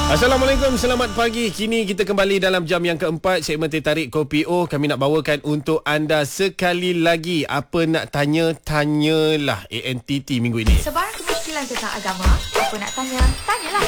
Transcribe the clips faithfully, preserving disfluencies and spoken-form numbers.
Assalamualaikum, selamat pagi. Kini kita kembali dalam jam yang keempat segmen Teh Tarik Kopi O. Kami nak bawakan untuk anda sekali lagi. Apa nak tanya, tanyalah A N T T minggu ini. Sebarang kemusykilan tentang agama, apa nak tanya, tanyalah.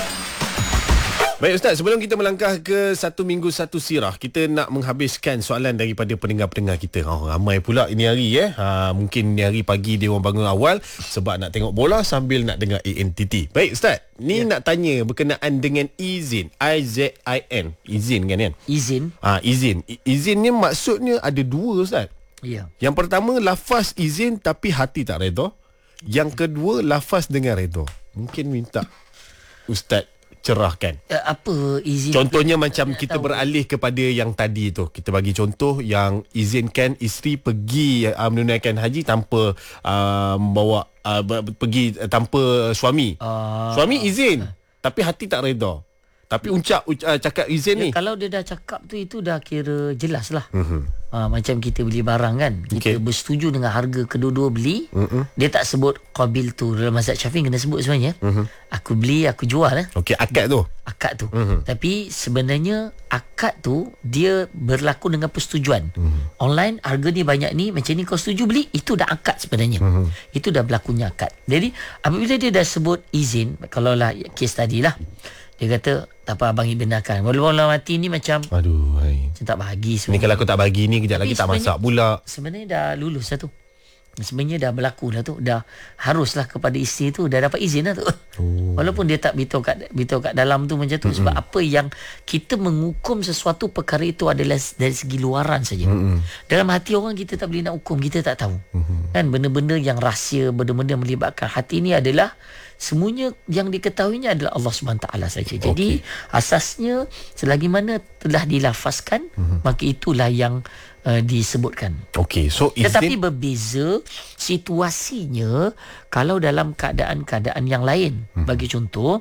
Baik Ustaz, sebelum kita melangkah ke satu minggu satu sirah, kita nak menghabiskan soalan daripada pendengar-pendengar kita. Oh, ramai pula ini hari eh. Ha, mungkin ni hari pagi dia orang bangun awal sebab nak tengok bola sambil nak dengar A N T T. Baik Ustaz, ni ya. Nak tanya berkenaan dengan izin. I Z I N. Izin kan kan? Izin. Ah, ha, izin. I, izin ni maksudnya ada dua Ustaz. Ya. Yang pertama lafaz izin tapi hati tak redha. Yang kedua lafaz dengan redha. Mungkin minta Ustaz cerahkan. Uh, apa izin? Contohnya macam kita tahu. Beralih kepada yang tadi tu. Kita bagi contoh yang izinkan isteri pergi uh, menunaikan haji tanpa uh, bawa uh, pergi uh, tanpa suami. Uh, suami izin uh, tapi hati tak redha. Tapi ucap uh, cakap izin ya, ni. Kalau dia dah cakap tu itu dah kira jelas lah. Uh-huh. Uh, macam kita beli barang kan. Kita okay. bersetuju dengan harga kedua-dua beli. Uh-huh. Dia tak sebut qabil tu. Dalam mazhab Syafi'i kena sebut sebenarnya. Uh-huh. Aku beli, aku jual lah. Okey, akad tu. Akad tu. Uh-huh. Tapi sebenarnya akad tu dia berlaku dengan persetujuan. Uh-huh. Online harga ni banyak ni, macam ni kau setuju beli, itu dah akad sebenarnya. Uh-huh. Itu dah berlakunya akad. Jadi apabila dia dah sebut izin, kalau lah kes tadi lah, dia kata tak apa abang benarkan. Walaupun orang mati ni macam aduh hai. Macam tak bagi sebenarnya. Ni kalau aku tak bagi ni kejap lagi tak masak pula. Sebenarnya dah lulus lah tu. Sebenarnya dah berlaku lah tu. Dah haruslah kepada isteri tu dah dapat izin lah tu. Oh. Walaupun dia tak beritahu kat, beritahu kat dalam tu macam tu. Mm-hmm. Sebab apa yang kita menghukum sesuatu perkara itu adalah dari segi luaran saja. Mm-hmm. Dalam hati orang kita tak boleh nak hukum. Kita tak tahu. Mm-hmm. Kan benda-benda yang rahsia, benda-benda yang melibatkan hati ni adalah semuanya yang diketahuinya adalah Allah subhanahu wa taala saja. Okay. Jadi asasnya selagi mana telah dilafazkan, mm-hmm. maka itulah yang uh, disebutkan. Okey, so izin. Tetapi berbeza situasinya kalau dalam keadaan-keadaan yang lain. Mm-hmm. Bagi contoh,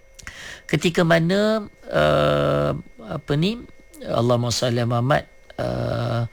ketika mana uh, apa ni Allahumma salli Muhammad uh,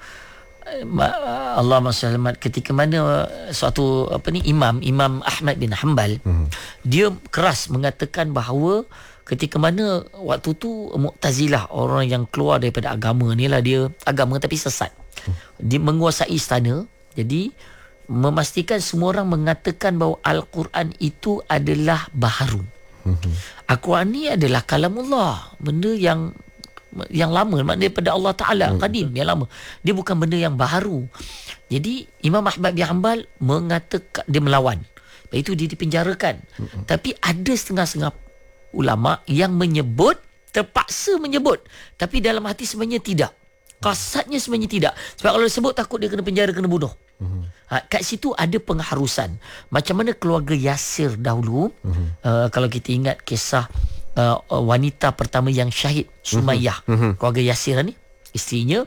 Allahumma salli ketika mana suatu apa ni imam Imam Ahmad bin Hanbal, hmm. dia keras mengatakan bahawa ketika mana waktu tu Mu'tazilah, orang yang keluar daripada agama ni lah, dia agama tapi sesat, hmm. dia menguasai istana. Jadi memastikan semua orang mengatakan bahawa Al-Quran itu adalah baharu. hmm. Al-Quran ni adalah kalamullah, benda yang yang lama, maknanya daripada Allah Ta'ala, hmm. kadim, yang lama. Dia bukan benda yang baharu. Jadi Imam Ahmad bin Hanbal mengatakan, dia melawan. Lepas itu dia dipenjarakan. Hmm. Tapi ada setengah-setengah ulama yang menyebut, terpaksa menyebut, tapi dalam hati sebenarnya tidak. Kasatnya sebenarnya tidak. Sebab kalau disebut takut dia kena penjara, kena bunuh. Hmm. Ha, kat situ ada pengharusan. Macam mana keluarga Yasir dahulu, hmm. uh, kalau kita ingat kisah Uh, wanita pertama yang syahid, Sumayyah, uh-huh. keluarga Yasir ni, isterinya,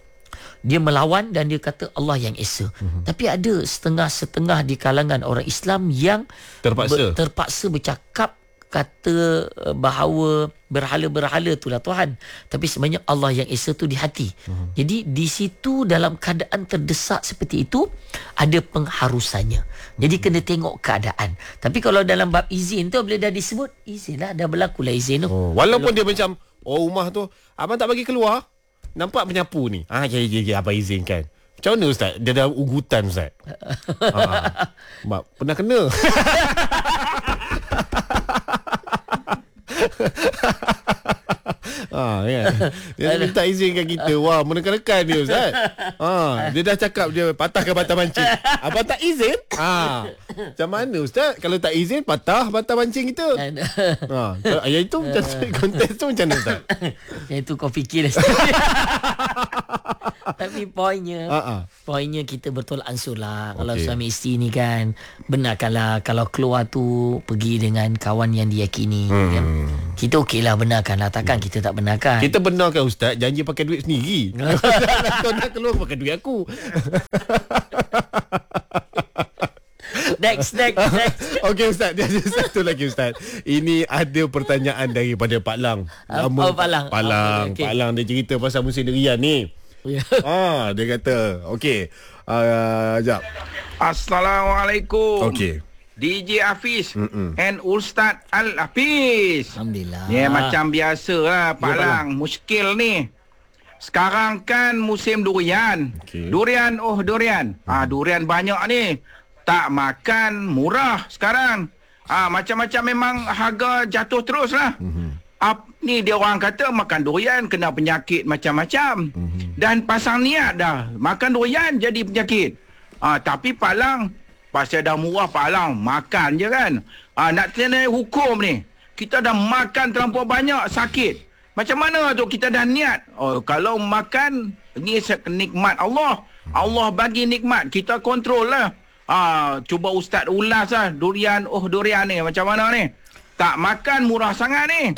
dia melawan dan dia kata Allah yang esa. Uh-huh. Tapi ada setengah-setengah di kalangan orang Islam yang terpaksa, ber, terpaksa bercakap kata uh, bahawa berhala-berhala itulah Tuhan, tapi sebenarnya Allah yang esa tu di hati. Uh-huh. Jadi di situ dalam keadaan terdesak seperti itu ada pengharusannya. Jadi uh-huh. kena tengok keadaan. Tapi kalau dalam bab izin tu bila dah disebut izin lah, dah berlakulah izin tu. Oh, walaupun kalau dia macam oh rumah tu abang tak bagi keluar, nampak penyapu ni. Ah ya ya ya abang izinkan. Macam mana Ustaz? Dia dah ugutan Ustaz. ha, mak pernah kena. Ah, ya. Dia minta izinkan kita. Wah, menekan-nekan dia Ustaz. Ah, dia dah cakap dia patahkan batang mancing. Abang tak izin? Ah. Macam mana Ustaz? Kalau tak izin patah batang mancing kita. Ah, yang itu macam konteks tu macam mana Ustaz? Yang itu kau fikir dah. Tapi poinnya, uh-uh. poinnya kita bertolak ansur lah. Okay. Kalau suami isteri ni kan, benarkanlah kalau keluar tu pergi dengan kawan yang diyakini. Hmm. Kan? Kita okey lah, benarkanlah. Takkan hmm. kita tak benarkan. Kita benarkan Ustaz, janji pakai duit sendiri. Kau nak keluar pakai duit aku. Next, next, next. Okey Ustaz, dia ada satu lagi Ustaz. Ini ada pertanyaan daripada Pak Lang. Nama, oh, Pak Lang. Pak Lang. Okay. Pak Lang dia cerita pasal musim durian ni. Yeah. Ah, dia kata, okey. Uh, jap. Assalamualaikum. Okey. D J Hafiz Mm-mm. and Ustaz Al-Hafiz. Alhamdulillah. Ya, yeah, macam biasa lah Pak Lang. Muskil ni. Sekarang kan musim durian. Okay. Durian, oh durian. Ah, durian banyak ni. Tak makan murah sekarang. Ah, macam-macam memang harga jatuh terus lah. Mm-hmm. Ap, ni dia orang kata makan durian kena penyakit macam-macam. Mm-hmm. Dan pasang niat dah. Makan durian jadi penyakit. Ah, tapi Pak Lang, pasal dah murah Pak Lang, makan je kan. Ah, nak kena hukum ni. Kita dah makan terlampau banyak, sakit. Macam mana tu kita dah niat? Oh, kalau makan, ni nikmat Allah. Allah bagi nikmat, kita kontrol lah. Ah, cuba Ustaz ulas lah. Durian, oh durian ni, macam mana ni? Tak makan murah sangat ni.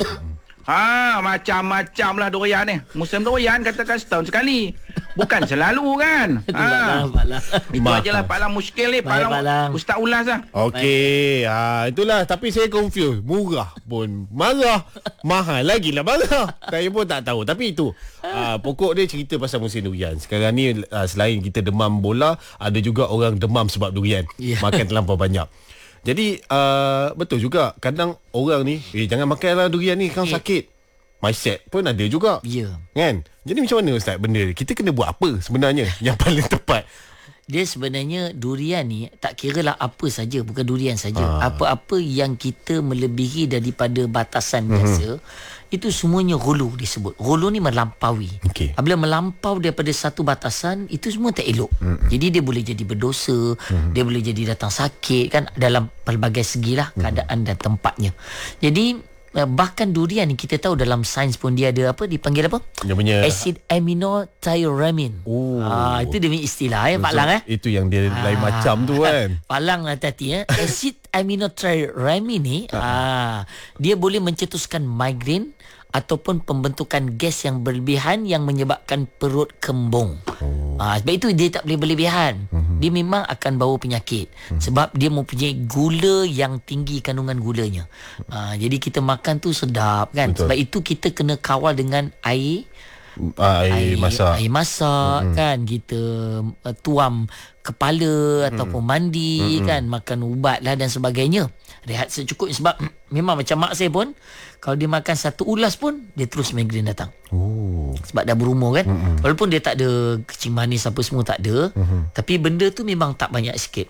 Ha, macam-macam lah durian ni. Musim durian katakan setahun sekali. Bukan selalu kan. Ha. Itu ajalah Pak Lang muskil ni. Pak Lang Ustaz ulas lah. Okey, ha, itulah. Tapi saya confused. Murah pun marah, mahal lagi lah marah. Saya pun tak tahu. Tapi itu ha, pokok dia cerita pasal musim durian. Sekarang ni ha, selain kita demam bola, ada juga orang demam sebab durian. Yeah. Makan terlampau banyak. Jadi uh, betul juga. Kadang orang ni, eh jangan makanlah durian ni, kan sakit. Mindset pun ada juga. Ya. Kan? Jadi macam mana Ustaz benda ni? Kita kena buat apa sebenarnya yang paling tepat? Dia sebenarnya durian ni tak kiralah apa saja, bukan durian saja. Ah. Apa-apa yang kita melebihi daripada batasan mm-hmm. biasa, itu semuanya ghulu disebut. Ghulu ni melampaui. Okay. Apabila melampau daripada satu batasan, itu semua tak elok. Mm-hmm. Jadi dia boleh jadi berdosa, mm-hmm. dia boleh jadi datang sakit kan, dalam pelbagai segilah keadaan mm-hmm. dan tempatnya. Jadi bahkan durian ni kita tahu dalam sains pun dia ada apa, dipanggil apa? Dia punya acid aminotyramine. Oh. Ah, itu dia punya istilah ya Pak Lang eh. Itu yang dia ah. lain macam tu kan. Pak Lang hati-hati ya. Acid aminotyramine ni ah, dia boleh mencetuskan migrain ataupun pembentukan gas yang berlebihan yang menyebabkan perut kembung. Oh. Ah, sebab itu dia tak boleh berlebihan. Mm-hmm. Dia memang akan bawa penyakit. Mm-hmm. Sebab dia mempunyai gula yang tinggi kandungan gulanya. Ah, jadi kita makan tu sedap kan. Betul. Sebab itu kita kena kawal dengan air. Ah, air, air masak. Air masak mm-hmm. kan. Kita uh, tuam kepala mm-hmm. ataupun mandi mm-hmm. kan. Makan ubat lah dan sebagainya. Rehat secukupnya sebab memang macam mak saya pun, kalau dia makan satu ulas pun dia terus migrain datang. Oh. Sebab dah berumur kan. Mm-hmm. Walaupun dia tak ada kecing manis apa semua tak ada, mm-hmm. tapi benda tu memang tak banyak sikit.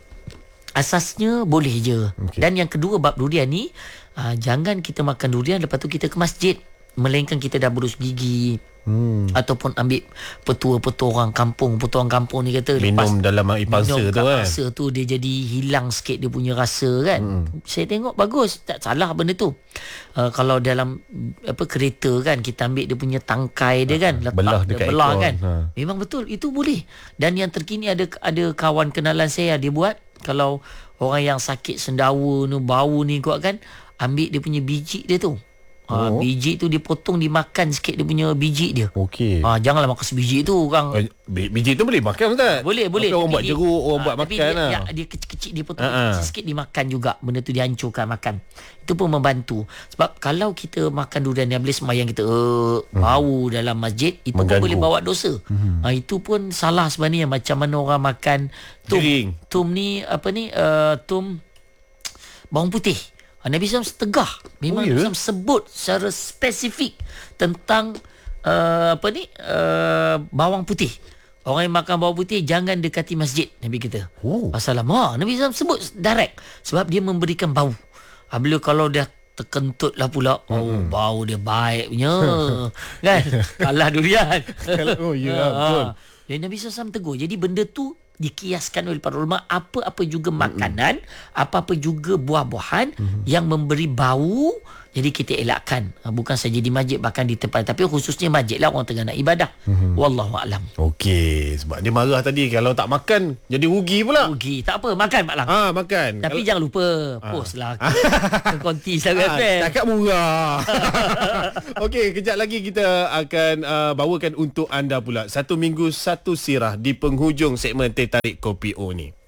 Asasnya boleh je. Okay. Dan yang kedua bab durian ni, uh, jangan kita makan durian lepas tu kita ke masjid, melainkan kita dah berus gigi. Hmm. Ataupun ambil petua-petua orang kampung. Petua orang kampung ni kata minum lepas dalam air pangsa tu kan, rasa tu dia jadi hilang sikit dia punya rasa kan. hmm. Saya tengok bagus, tak salah benda tu. uh, Kalau dalam apa kereta kan, kita ambil dia punya tangkai dia kan, letak belah dekat belah ekor kan. ha. Memang betul, itu boleh. Dan yang terkini ada ada kawan kenalan saya, dia buat, kalau orang yang sakit sendawa ni, bau ni kuat kan, ambil dia punya biji dia tu. Ha, oh. Biji tu dipotong, dimakan sikit dia punya biji dia. Okey. Ha, janganlah makan sebiji tu orang. Eh, biji tu boleh makan Ustaz? Boleh, boleh. Orang buat jeruk, orang ha, buat makan dia, lah. Dia, dia kecil-kecil dia potong ha, kecil sikit dimakan juga. Benda tu dihancurkan makan. Itu pun membantu. Sebab kalau kita makan durian yang boleh semayang kita uh, hmm. bau dalam masjid, itu mengganggu. Pun boleh bawa dosa. Hmm. Ha, itu pun salah sebenarnya. Macam mana orang makan tum. Jering. Tum ni apa ni? Uh, tum bawang putih. Nabi sallallahu alaihi wasallam setegah. Memang oh, Nabi sallallahu alaihi wasallam sebut secara spesifik tentang uh, apa ni uh, bawang putih. Orang yang makan bawang putih jangan dekati masjid, Nabi kata. Oh. Pasal apa? Nabi sallallahu alaihi wasallam sebut direct. Sebab dia memberikan bau. Bila kalau dah terkentut lah pula, oh hmm. bau dia baik punya. Kan? Kalah durian. Oh ya, yeah, betul. Dan Nabi sallallahu alaihi wasallam tegur. Jadi benda tu dikiaskan oleh para ulama, apa-apa juga makanan, mm-hmm. apa-apa juga buah-buahan mm-hmm. yang memberi bau, jadi kita elakkan. Bukan saja di masjid, bahkan di tempat, tapi khususnya masjid lah, orang tengah nak ibadah. Mm-hmm. Wallahualam. Okey, sebab dia marah tadi, kalau tak makan jadi rugi pula. Rugi, tak apa, makan Pak Lang. Ah, makan. Tapi kalau... jangan lupa ah. post lah ke konti ah, takat murah. Okey, kejap lagi kita akan uh, bawakan untuk anda pula satu minggu satu sirah di penghujung segmen Teh Tarik Kopi O ni.